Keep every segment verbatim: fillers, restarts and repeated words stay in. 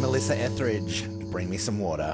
Melissa Etheridge, Bring Me Some Water.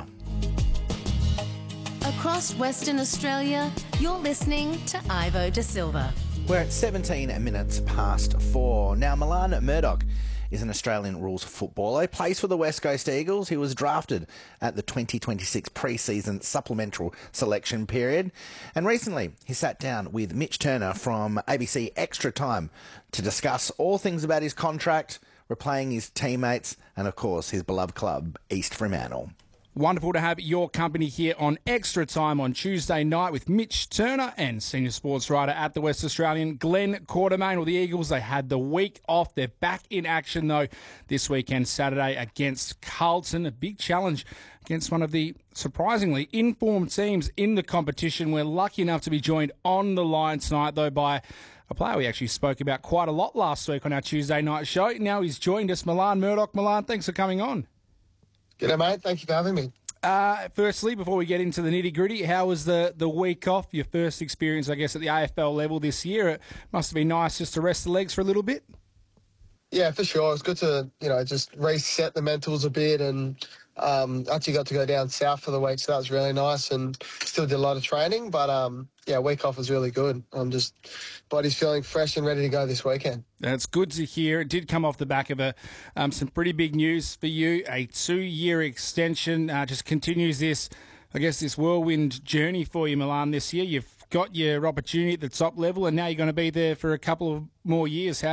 Across Western Australia, you're listening to Ivo De Silva. We're at seventeen minutes past four. Now, Milan Murdoch is an Australian rules footballer. He plays for the West Coast Eagles. He was drafted at the twenty twenty-six pre-season supplemental selection period. And recently, he sat down with Mitch Turner from A B C Extra Time to discuss all things about his contract, replaying his teammates, and, of course, his beloved club, East Fremantle. Wonderful to have your company here on Extra Time on Tuesday night with Mitch Turner and senior sports writer at the West Australian, Glenn Quartermain. Well, the Eagles, they had the week off. They're back in action, though, this weekend, Saturday, against Carlton. A big challenge against one of the surprisingly informed teams in the competition. We're lucky enough to be joined on the line tonight, though, by a player we actually spoke about quite a lot last week on our Tuesday night show. Now he's joined us, Milan Murdoch. Milan, thanks for coming on. G'day, mate. Thank you for having me. Uh, firstly, before we get into the nitty-gritty, how was the, the week off, your first experience, I guess, at the A F L level this year? It must have been nice just to rest the legs for a little bit. Yeah, for sure. It's good to, you know, just reset the mentals a bit, and um, actually got to go down south for the week, so that was really nice, and still did a lot of training, but um, yeah, week off was really good. I'm just, body's feeling fresh and ready to go this weekend. That's good to hear. It did come off the back of a um, some pretty big news for you, a two-year extension. Uh, just continues this, I guess, this whirlwind journey for you, Milan, this year. You've got your opportunity at the top level, and now you're going to be there for a couple of more years. How